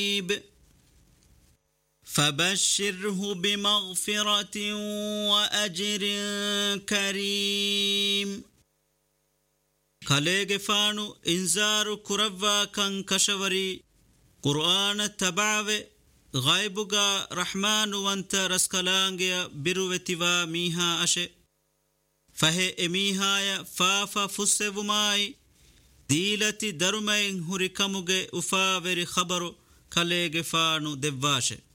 فبشره بمغفرة وأجر كريم كاليغ فانو انذار كربا كان كشوري قرآن تبعوه غيبغا رحمن وانت رسكلانجيا بروتيوا ميها أشي فهي اميهايا فافا فسوماي ديلتي درمين هركموغي افاوري خبرو كاليغ فانو دواشه